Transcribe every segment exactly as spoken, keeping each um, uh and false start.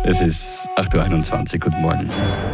Es ist acht Uhr einundzwanzig, guten Morgen.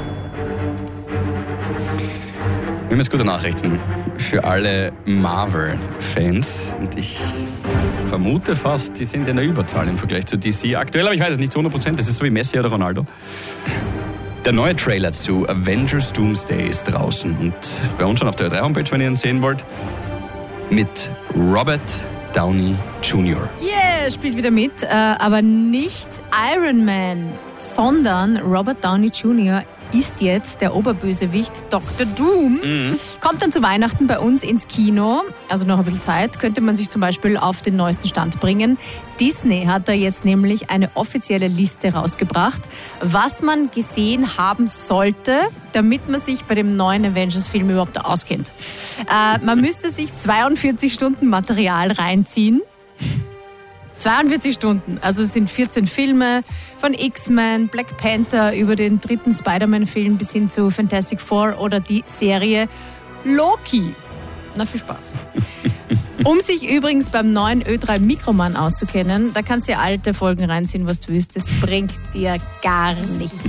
Wir haben jetzt gute Nachrichten für alle Marvel-Fans. Und ich vermute fast, die sind in der Überzahl im Vergleich zu D C aktuell, aber ich weiß es nicht zu hundert Prozent. Das ist so wie Messi oder Ronaldo. Der neue Trailer zu Avengers Doomsday ist draußen. Und bei uns schon auf der Ö drei Homepage, wenn ihr ihn sehen wollt, mit Robert Downey Junior Yeah, spielt wieder mit, äh, aber nicht Iron Man, sondern Robert Downey Junior ist jetzt der Oberbösewicht Doktor Doom. Mhm. Kommt dann zu Weihnachten bei uns ins Kino. Also noch ein bisschen Zeit, könnte man sich zum Beispiel auf den neuesten Stand bringen. Disney hat da jetzt nämlich eine offizielle Liste rausgebracht, was man gesehen haben sollte, damit man sich bei dem neuen Avengers-Film überhaupt auskennt. Äh, man müsste sich zweiundvierzig Stunden Material reinziehen. zweiundvierzig Stunden, also es sind vierzehn Filme von X-Men, Black Panther über den dritten Spider-Man-Film bis hin zu Fantastic Four oder die Serie Loki. Na, viel Spaß. Um sich übrigens beim neuen Ö drei Mikroman auszukennen, da kannst du dir alte Folgen reinziehen, was du willst, das bringt dir gar nichts.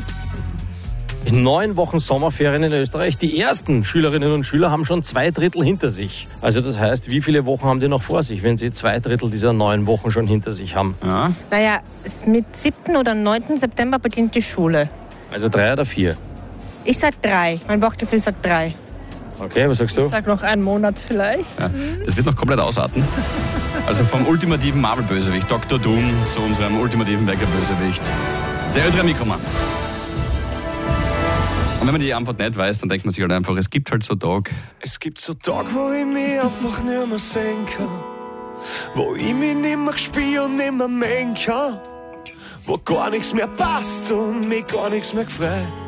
Neun Wochen Sommerferien in Österreich. Die ersten Schülerinnen und Schüler haben schon zwei Drittel hinter sich. Also das heißt, wie viele Wochen haben die noch vor sich, wenn sie zwei Drittel dieser neun Wochen schon hinter sich haben? Ja. Naja, mit siebten oder neunten September beginnt die Schule. Also drei oder vier? Ich sag drei. Mein Bauchgefühl sagt drei. Okay, was sagst du? Ich sag noch einen Monat vielleicht. Ja, das wird noch komplett ausarten. Also vom ultimativen Marvel-Bösewicht, Doktor Doom, zu unserem ultimativen Wecker-Bösewicht, der Ö drei Mikroman. Und wenn man die Antwort nicht weiß, dann denkt man sich halt einfach, es gibt halt so Tage. Es gibt so Tage, wo ich mich einfach nicht mehr sehen kann. Wo ich mich nicht mehr spüre und nicht mehr mengen kann. Wo gar nichts mehr passt und mich gar nichts mehr gefreut.